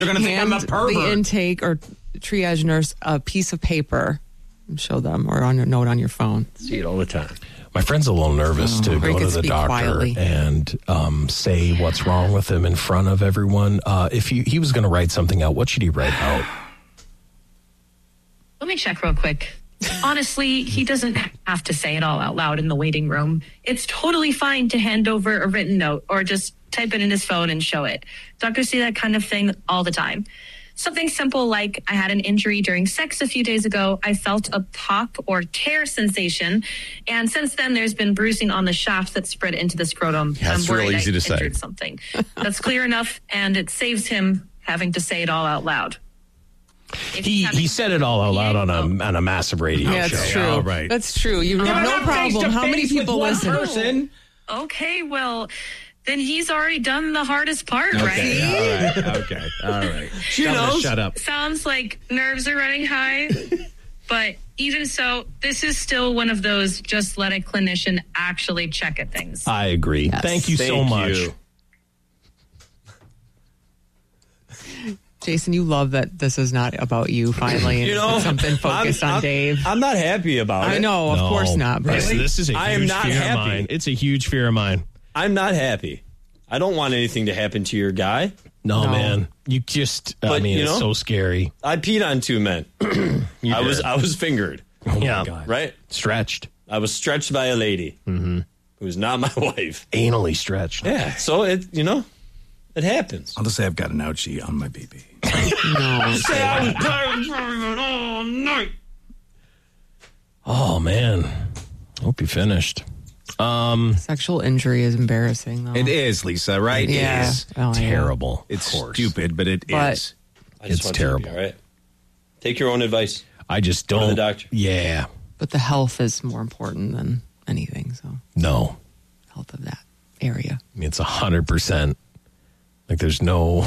They're going to think I'm a pervert. The intake or triage nurse a piece of paper and show them, or on a note on your phone. See it all the time. My friend's a little nervous to go to the doctor quietly and say what's wrong with him in front of everyone. If he was going to write something out, what should he write out? Let me check real quick. Honestly, he doesn't have to say it all out loud in the waiting room. It's totally fine to hand over a written note or just type it in his phone and show it. Doctors see that kind of thing all the time. Something simple like I had an injury during sex a few days ago. I felt a pop or tear sensation. And since then, there's been bruising on the shaft that spread into the scrotum. Yeah, it's I'm worried real easy I to say. injured something. That's clear enough, and it saves him having to say it all out loud. He said it all out loud on a massive radio show. Yeah, that's true. Yeah, right. That's true. You have no problem. How many people listen? Okay, well, then he's already done the hardest part, right? Okay. All right. She knows. Shut up. Sounds like nerves are running high. But even so, this is still one of those just let a clinician actually check at things. I agree. Yes. Thank you so much. Jason, you love that this is not about you finally. And something focused on Dave. I'm not happy about it. I know, of course not. But This is a I am huge not fear happy. of mine. It's a huge fear of mine. I'm not happy. I don't want anything to happen to your guy. No, man. You just, But, it's so scary. I peed on 2 men. I was fingered. Yeah. Right? Stretched. I was stretched by a lady who's not my wife. Anally stretched. Yeah. So it happens. I'll just say I've got an ouchie on my BB. Oh, man. Hope you finished. Sexual injury is embarrassing, though. It is, Lisa, right? Yeah. It is. Oh, yeah. Terrible. It's of course. stupid, but it is. I just It's want you to be terrible. all right. Take your own advice. I just Go don't. to the doctor. Yeah. But the health is more important than anything, so No. health of that area. I mean, it's 100%. Like, there's no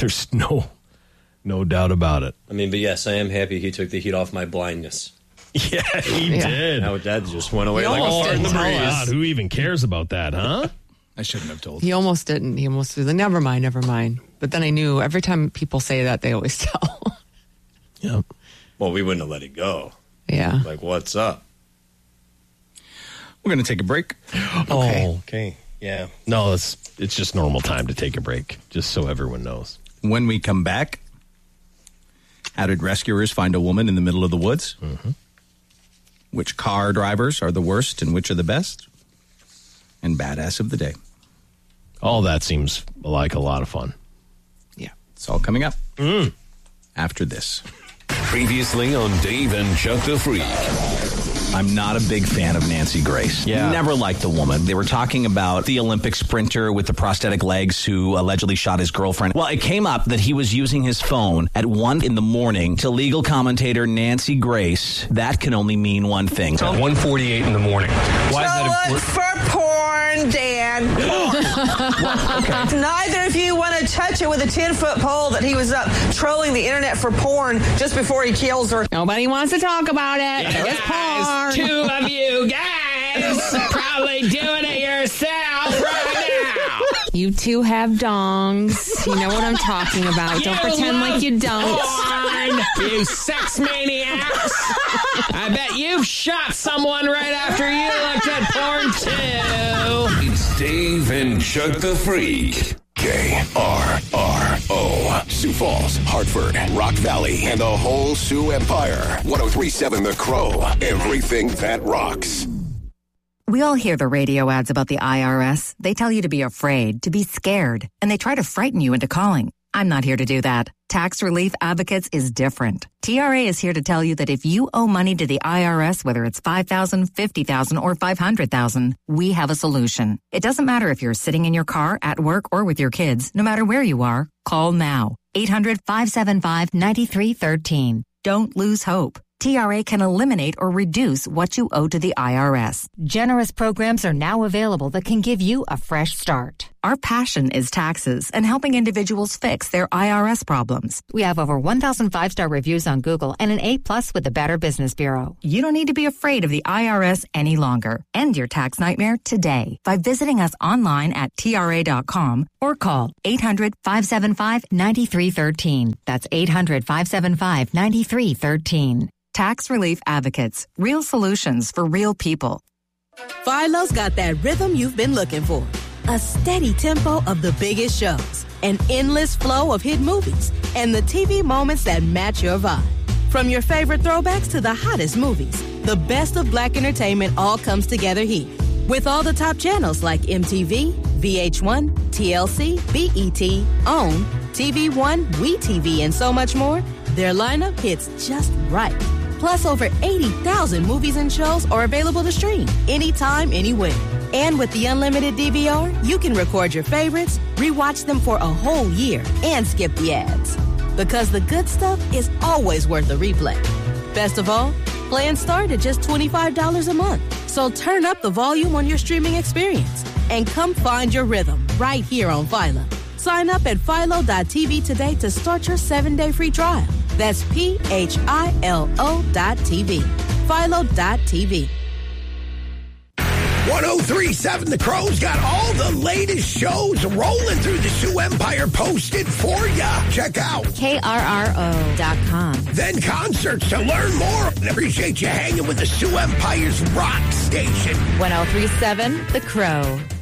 doubt about it. I mean, but yes, I am happy he took the heat off my blindness. Yeah, he did. Now that just went away He like a almost fart in the didn't tell breeze. us. God, who even cares about that, huh? I shouldn't have told He almost didn't. He almost was like, never mind. But then I knew every time people say that, they always tell. Yeah. Well, we wouldn't have let it go. Yeah. Like, what's up? We're going to take a break. Okay. Yeah. No, it's just normal time to take a break, just so everyone knows. When we come back, how did rescuers find a woman in the middle of the woods? Mm-hmm. Which car drivers are the worst and which are the best? And badass of the day. All that seems like a lot of fun. Yeah. It's all coming up after this. Previously on Dave and Chuck the Freak. I'm not a big fan of Nancy Grace. Yeah. Never liked the woman. They were talking about the Olympic sprinter with the prosthetic legs who allegedly shot his girlfriend. Well, it came up that he was using his phone at 1 a.m. to legal commentator Nancy Grace. That can only mean one thing. 1:48 in the morning. Why is that Look important? for porn, Dan. Neither of you want to touch it with a 10-foot pole that he was up trolling the internet for porn just before he kills her. Nobody wants to talk about it. It's porn. Two of you guys probably doing it yourself right now. You two have dongs. You know what I'm talking about. Don't pretend like you don't. Porn, you sex maniacs. I bet you've shot someone right after you looked at porn, too. It's Dave and Chuck the Freak. KRRO. Sioux Falls, Hartford, Rock Valley, and the whole Sioux Empire. 103.7 The Crow. Everything that rocks. We all hear the radio ads about the IRS. They tell you to be afraid, to be scared, and they try to frighten you into calling. I'm not here to do that. Tax Relief Advocates is different. TRA is here to tell you that if you owe money to the IRS, whether it's $5,000, $50,000, or $500,000, we have a solution. It doesn't matter if you're sitting in your car, at work, or with your kids. No matter where you are, call now. 800-575-9313. Don't lose hope. TRA can eliminate or reduce what you owe to the IRS. Generous programs are now available that can give you a fresh start. Our passion is taxes and helping individuals fix their IRS problems. We have over 1,000 5-star reviews on Google and an A+ with the Better Business Bureau. You don't need to be afraid of the IRS any longer. End your tax nightmare today by visiting us online at TRA.com or call 800-575-9313. That's 800-575-9313. Tax Relief Advocates. Real solutions for real people. Philo's got that rhythm you've been looking for. A steady tempo of the biggest shows, an endless flow of hit movies, and the TV moments that match your vibe. From your favorite throwbacks to the hottest movies, the best of Black entertainment all comes together here. With all the top channels like MTV, VH1, TLC, BET, OWN, TV One, WeTV, and so much more, their lineup hits just right. Plus, over 80,000 movies and shows are available to stream anytime, anywhere. And with the unlimited DVR, you can record your favorites, rewatch them for a whole year, and skip the ads. Because the good stuff is always worth a replay. Best of all, plans start at just $25 a month. So turn up the volume on your streaming experience and come find your rhythm right here on Philo. Sign up at philo.tv today to start your 7-day free trial. That's PHILO.TV. Philo.tv. 1037 The Crow's got all the latest shows rolling through the Sioux Empire posted for ya. Check out KRRO.com. Then concerts to learn more. And appreciate you hanging with the Sioux Empire's rock station. 1037 The Crow.